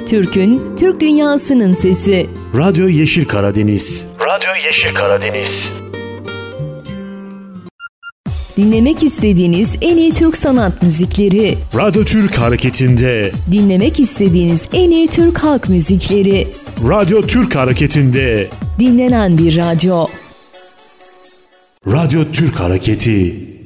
Türk'ün, Türk dünyasının sesi. Radyo Yeşil Karadeniz. Radyo Yeşil Karadeniz. Dinlemek istediğiniz en iyi Türk sanat müzikleri. Radyo Türk Hareketi'nde. Dinlemek istediğiniz en iyi Türk halk müzikleri. Radyo Türk Hareketi'nde. Dinlenen bir radyo. Radyo Türk Hareketi.